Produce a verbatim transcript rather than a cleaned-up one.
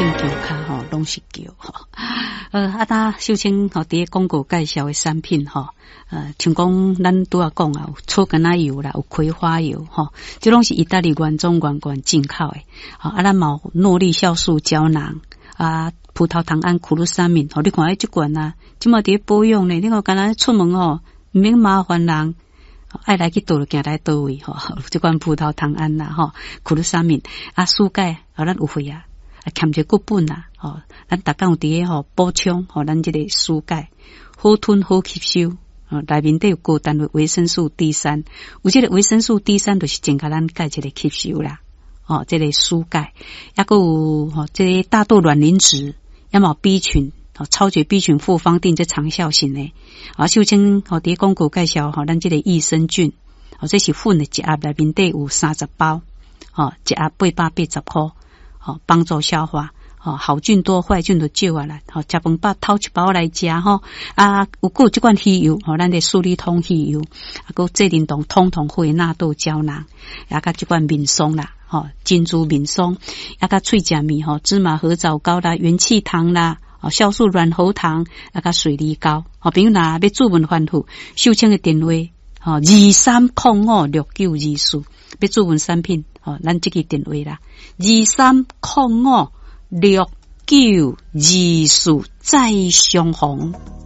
性球卡吼，拢是球吼。呃，啊，咱秀清吼，伫广告介绍的产品吼，呃，像讲咱拄仔讲啊，有草根仔油啦，有葵花油吼，这拢是意大利原装原罐进口的。好，啊，咱嘛有诺丽酵素胶囊啊，葡萄糖胺苦鲁沙敏吼，你看迄即罐啊，即马伫保养呢，你看敢若出门吼，毋免麻烦人。爱来去倒就行来倒位吼，即款葡萄糖胺啦吼，苦鲁沙敏啊，输钙啊，咱有血啊，啊欠一骨本啦吼，咱逐工有伫个吼补充吼，咱即个输钙好吞好吸收，哦，内面都有高单位维生素 D 三，有即个维生素 D 三就是增加咱钙质的吸收啦，哦，即个输钙，抑个有吼，即个大豆卵磷脂，抑嘛有 B 群。哦，超绝 B 群复方定这长效型的，啊，秀清哦，伫广告介绍吼，咱这个益生菌，哦，这是粉的一盒内面底有三十包，哦，一盒八百八十块，哦，帮助消化，哦，好菌多，坏菌就少啊啦，哦，食饭饱偷一包来食吼，啊，有够这款鱼油，哦，咱的素利通鱼油，啊，够这灵动通通会纳豆胶囊，啊，甲这款面霜啦，哦，珍珠面霜，啊，甲脆甲米吼，芝麻合枣糕啦，元气糖啦。哦，酵素软喉糖啊，甲水梨膏，哦，朋友若要注文吩咐，秀清的电话，哦，二三空五六九二四，要注文产品，哦，咱这个电话啦，二三空五六九二四，再相逢。